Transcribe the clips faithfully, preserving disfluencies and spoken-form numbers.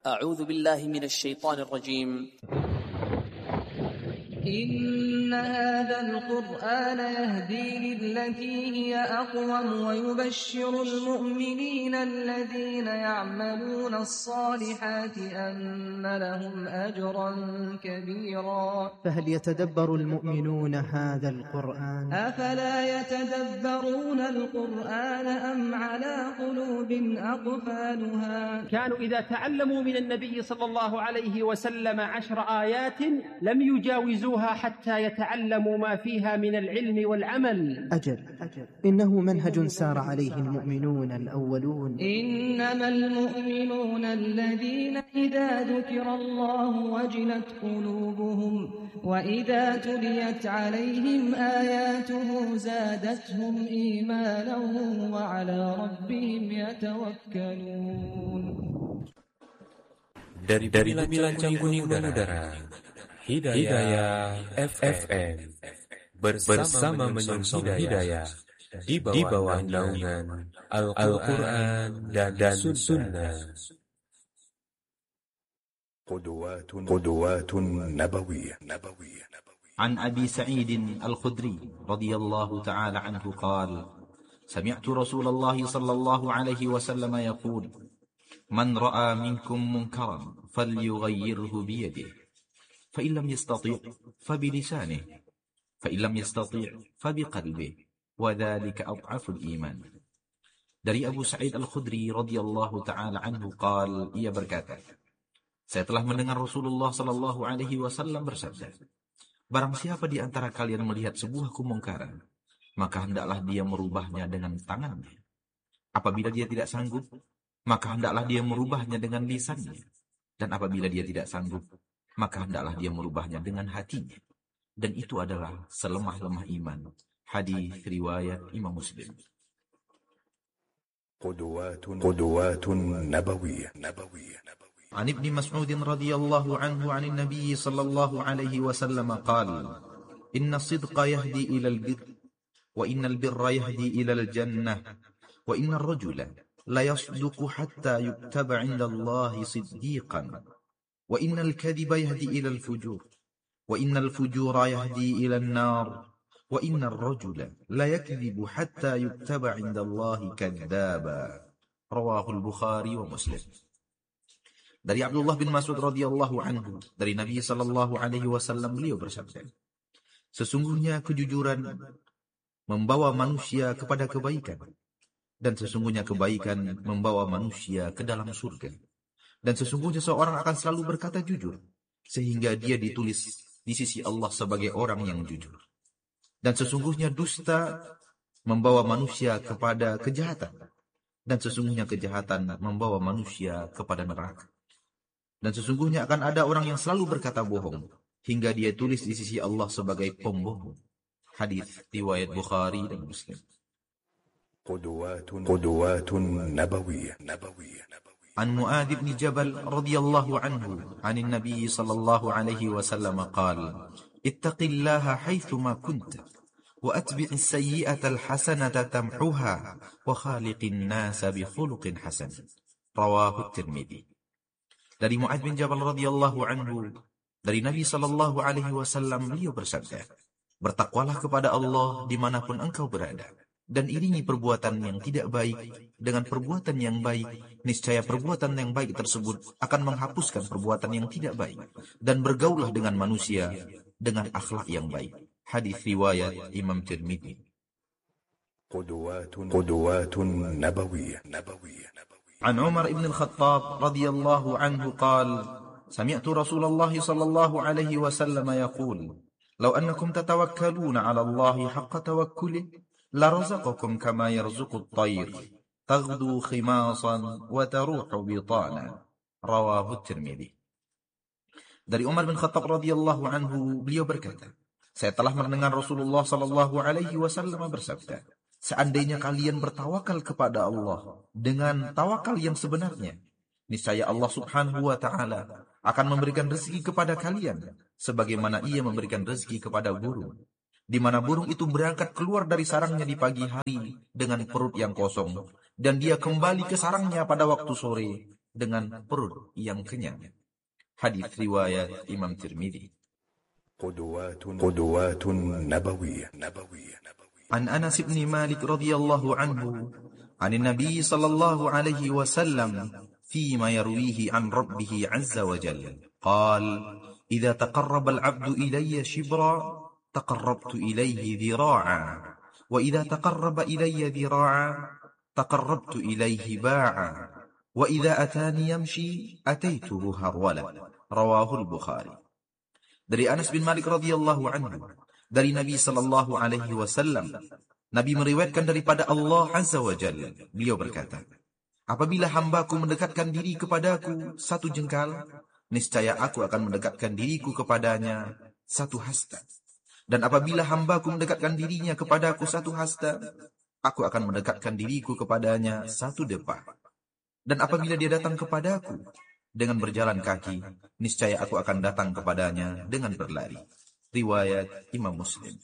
أعوذ بالله من الشيطان الرجيم. إن هذا القرآن يهدي للتي هي أقوم ويبشر المؤمنين الذين يعملون الصالحات أن لهم أجرا كبيرا. فهل يتدبر المؤمنون هذا القرآن؟ أفلا يتدبرون القرآن أم على قلوب أقفالها؟ كانوا إذا تعلموا من النبي صلى الله عليه وسلم عشر آيات لم يجاوزوها حتى يتعلموا ما فيها من العلم والعمل. أجل, أجل إنه منهج سار عليه المؤمنون الأولون. إنما المؤمنون الذين إذا ذكر الله وجلت قلوبهم وإذا تليت عليهم آياته زادتهم إيمانا وعلى ربهم يتوكلون. Dari dari Bilancang Kuning Udara, Hidayah F M bersama menyongsong hidayah di bawah naungan Al-Quran dan, dan Sunnah. قدوات نبوية. عن أبي سعيد الخدري رضي الله تعالى عنه قال: سمعت رسول الله صلى الله عليه وسلم يقول: من رأى منكم منكرا فليغيره بيده، فإن لم يستطيع فبلسانه، فإن لم يستطيع فبقلبه، وذلك أضعف الإيمان. Dari Abu Sa'id Al-Khudri radhiyallahu ta'ala anhu qal, ia berkata, saya telah mendengar Rasulullah sallallahu alaihi wasallam bersabda, barang siapa di antara kalian melihat sebuah kemungkaran, maka hendaklah dia merubahnya dengan tangannya. Apabila dia tidak sanggup, maka hendaklah dia merubahnya dengan lisannya. Dan apabila dia tidak sanggup, maka hendaklah dia merubahnya dengan hatinya. Dan itu adalah selemah-lemah iman. Hadis riwayat Imam Muslim. قدوات نبوية. عن ابن مسعود رضي الله عنه عن النبي صلى الله عليه وسلم قال: إن الصدق يهدي إلى البر، وإن البر يهدي إلى الجنة، وإن الرجل لا يصدق حتى يكتب عند الله صديقا، وإن الكذب يهدي إلى الفجور، وإن الفجور يهدي إلى النار، وإن الرجل لا يكذب حتى يكتب عند الله كذابا. رواه البخاري ومسلم. Dari Abdullah bin Mas'ud radhiyallahu anhu, dari Nabi sallallahu alaihi wasallam, beliau bersabda, sesungguhnya kejujuran membawa manusia kepada kebaikan, dan sesungguhnya kebaikan membawa manusia ke dalam surga. Dan sesungguhnya seorang akan selalu berkata jujur, sehingga dia ditulis di sisi Allah sebagai orang yang jujur. Dan sesungguhnya dusta membawa manusia kepada kejahatan, dan sesungguhnya kejahatan membawa manusia kepada neraka. Dan sesungguhnya akan ada orang yang selalu berkata bohong, hingga dia tulis di sisi Allah sebagai pembohong. Hadis riwayat Bukhari dan Muslim. قدوات نبوية. عن معاذ بن جبل رضي الله عنه عن النبي صلى الله عليه وسلم قال: اتق الله حيثما كنت، وأتبع السيئة الحسنة تمحوها، وخالق الناس بخلق حسن. رواه الترمذي. Dari Mu'adz bin Jabal radhiyallahu anhu, dari Nabi sallallahu alaihi wasallam, beliau bersabda, bertakwalah kepada Allah dimanapun engkau berada, dan iringi perbuatan yang tidak baik dengan perbuatan yang baik, niscaya perbuatan yang baik tersebut akan menghapuskan perbuatan yang tidak baik, dan bergaulah dengan manusia dengan akhlak yang baik. Hadis riwayat Imam Tirmidzi. قدوات نبوية. عن عمر بن الخطاب رضي الله عنه قال: سمعت رسول الله صلى الله عليه وسلم يقول: لو أنكم تتوكلون على الله حق توكله لرزقكم كما يرزق الطير تغدو خماصا وتروح بطانا. رواه الترمذي. Dari Umar bin Khattab radhiyallahu anhu, beliau berkata, saya telah mendengar Rasulullah sallallahu alaihi wasallam bersabda, seandainya kalian bertawakal kepada Allah dengan tawakal yang sebenarnya, niscaya Allah subhanahu wa ta'ala akan memberikan rezeki kepada kalian sebagaimana ia memberikan rezeki kepada burung, di mana burung itu berangkat keluar dari sarangnya di pagi hari dengan perut yang kosong, dan dia kembali ke sarangnya pada waktu sore dengan perut yang kenyang. Hadis riwayat Imam Tirmidzi. قدوات نبوية عن أنس بن مالك رضي الله عنه عن النبي صلى الله عليه وسلم فيما يرويه عن ربه عز وجل قال: إذا تقرب العبد إلي شبرا تقربت إليه ذراعا وإذا تقرب إلي ذراعا تقربت إليه باعا وإذا أتاني يمشي أتيته هرولا. رواه البخاري. Dari Anas bin Malik radhiyallahu anhu, dari Nabi sallallahu alaihi wasallam, Nabi meriwayatkan daripada Allah azza wa jalla, beliau berkata, apabila hambaku mendekatkan diri kepadaku satu jengkal, niscaya aku akan mendekatkan diriku kepadanya satu hasta. Dan apabila hambaku mendekatkan dirinya kepadaku satu hasta, aku akan mendekatkan diriku kepadanya satu depa. Dan apabila dia datang kepadaku dengan berjalan kaki, niscaya aku akan datang kepadanya dengan berlari. Riwayat Imam Muslim.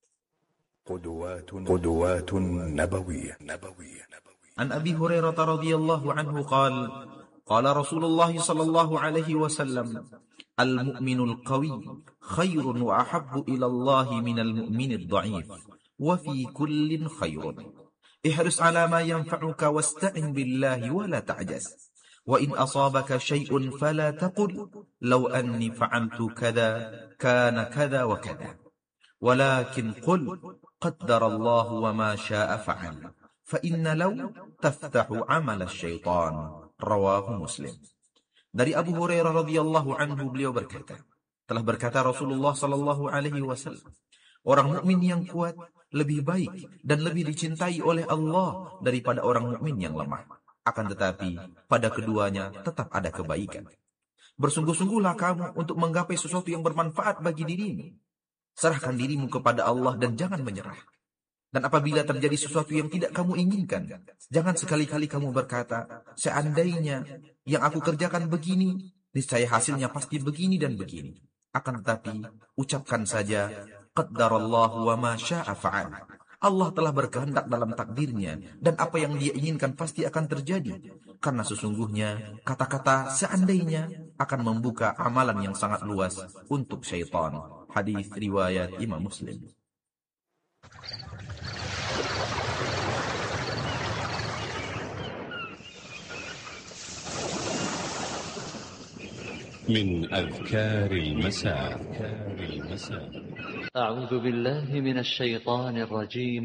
قدوات نبوية An Abi Hurairah radhiyallahu anhu qala qala Rasulullah sallallahu alaihi wasallam al-mu'minul qawi khairun wa ahabbu ila Allah minal mu'minid dha'if wa fi kullin khairun ihris ala ma yanfa'uka wasta'in billahi wa la ta'jaz وإن أصابك شيء فلا تقل لو أني فعلت كذا كان كذا وكذا ولكن قل قدر الله وما شاء فعل فإن لو تفتح عمل الشيطان. رواه مسلم. Dari Abu Hurairah radhiyallahu anhu, beliau berkata, telah berkata Rasulullah sallallahu alaihi wasallam, orang mukmin yang kuat lebih baik dan lebih dicintai oleh Allah daripada orang mukmin yang lemah. Akan tetapi pada keduanya tetap ada kebaikan. Bersungguh-sungguhlah kamu untuk menggapai sesuatu yang bermanfaat bagi dirimu. Serahkan dirimu kepada Allah dan jangan menyerah. Dan apabila terjadi sesuatu yang tidak kamu inginkan, jangan sekali-kali kamu berkata, seandainya yang aku kerjakan begini, niscaya hasilnya pasti begini dan begini. Akan tetapi ucapkan saja, qaddarallahu wa ma syaa fa'al. Allah telah berkehendak dalam takdirnya, dan apa yang dia inginkan pasti akan terjadi. Karena sesungguhnya kata-kata seandainya akan membuka amalan yang sangat luas untuk syaitan. Hadis riwayat Imam Muslim. من أذكار المساء. أعوذ بالله من الشيطان الرجيم.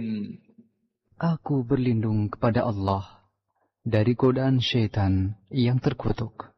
Aku berlindung kepada Allah dari godaan syaitan yang terkutuk.